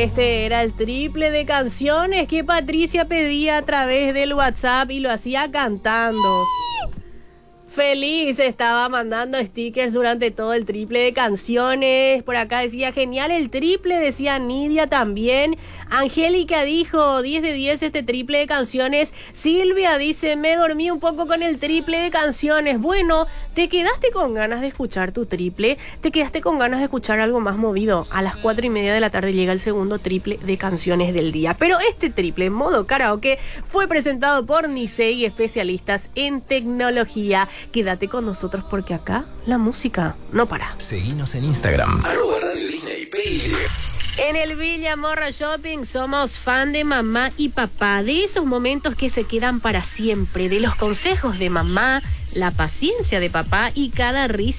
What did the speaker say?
Este era el triple de canciones que Patricia pedía a través del WhatsApp y lo hacía cantando. Feliz estaba mandando stickers durante todo el triple de canciones. Por acá decía, genial el triple, decía Nidia también. Angélica dijo, 10 de 10 este triple de canciones. Silvia dice, me dormí un poco con el triple de canciones. Bueno, ¿te quedaste con ganas de escuchar tu triple? ¿Te quedaste con ganas de escuchar algo más movido? A las 4:30 de la tarde llega el segundo triple de canciones del día. Pero este triple en modo karaoke fue presentado por Nisei, especialistas en tecnología. Quédate con nosotros porque acá la música no para. Seguinos en Instagram @Radio Disney PY. En el Villa Morra Shopping somos fan de mamá y papá, de esos momentos que se quedan para siempre, de los consejos de mamá, la paciencia de papá y cada risa